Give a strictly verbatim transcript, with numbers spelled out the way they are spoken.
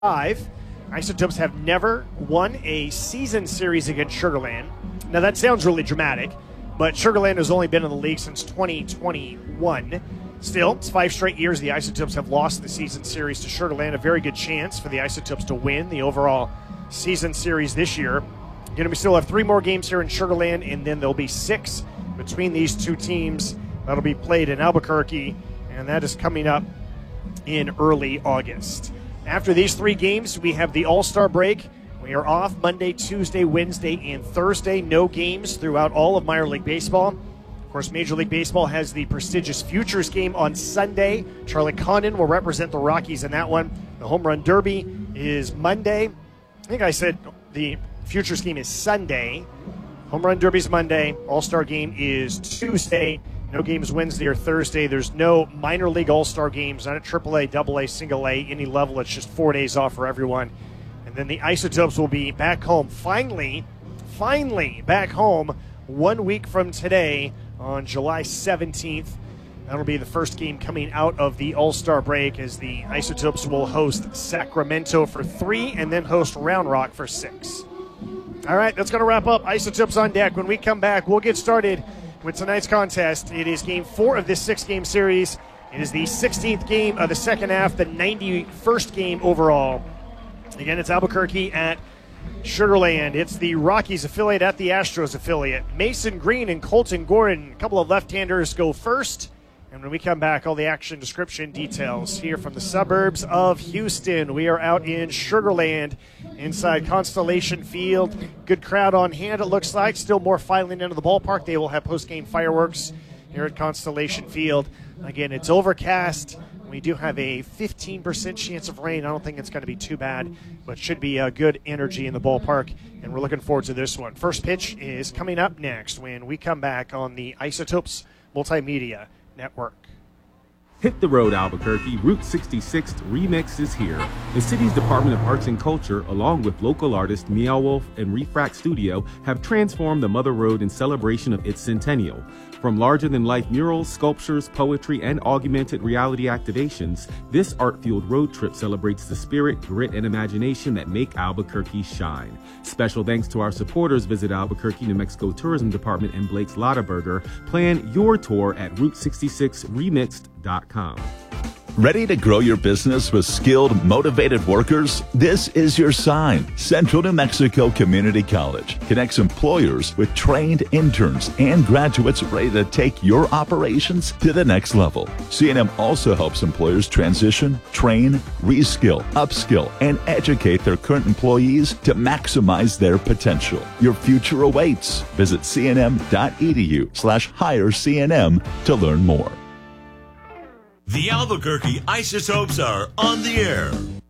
Five, Isotopes have never won a season series against Sugar Land. Now that sounds really dramatic, but Sugar Land has only been in the league since twenty twenty-one. Still, it's five straight years the Isotopes have lost the season series to Sugar Land. A very good chance for the Isotopes to win the overall season series this year. Again, we still have three more games here in Sugar Land, and then there'll be six between these two teams that'll be played in Albuquerque, and that is coming up in early August. After these three games, we have the All-Star break. We are off Monday, Tuesday, Wednesday, and Thursday. No games throughout all of minor league baseball. Of course, Major League Baseball has the prestigious Futures game on Sunday. Charlie Condon will represent the Rockies in that one. The Home Run Derby is Monday. I think I said the Futures game is Sunday. Home Run Derby is Monday. All-Star game is Tuesday. No games Wednesday or Thursday. There's no minor league all-star games, not at triple A, double A, single A, any level. It's just four days off for everyone. And then the Isotopes will be back home, finally, finally back home one week from today on July seventeenth. That'll be the first game coming out of the all-star break as the Isotopes will host Sacramento for three and then host Round Rock for six. All right, that's going to wrap up Isotopes on Deck. When we come back, we'll get started with tonight's contest. It is game four of this six-game series. It is the sixteenth game of the second half, the ninety-first game overall. Again, it's Albuquerque at Sugar Land. It's the Rockies affiliate at the Astros affiliate. Mason Green and Colton Gordon, a couple of left-handers, go first. And when we come back, all the action description details here from the suburbs of Houston. We are out in Sugar Land inside Constellation Field. Good crowd on hand, it looks like. Still more filing into the ballpark. They will have post-game fireworks here at Constellation Field. Again, it's overcast. We do have a fifteen percent chance of rain. I don't think it's going to be too bad, but should be a good energy in the ballpark, and we're looking forward to this one. First pitch is coming up next when we come back on the Isotopes Multimedia Network. Hit the road, Albuquerque. Route sixty-six Remix is here. The city's Department of Arts and Culture, along with local artists Meow Wolf and Refract Studio, have transformed the Mother Road in celebration of its centennial. From larger-than-life murals, sculptures, poetry, and augmented reality activations, this art-fueled road trip celebrates the spirit, grit, and imagination that make Albuquerque shine. Special thanks to our supporters. Visit Albuquerque, New Mexico Tourism Department and Blake's Lottaburger. Plan your tour at route sixty-six remixed dot com. Ready to grow your business with skilled, motivated workers? This is your sign. Central New Mexico Community College connects employers with trained interns and graduates ready to take your operations to the next level. C N M also helps employers transition, train, reskill, upskill, and educate their current employees to maximize their potential. Your future awaits. Visit cnm.edu slash hire CNM to learn more. The Albuquerque Isotopes are on the air.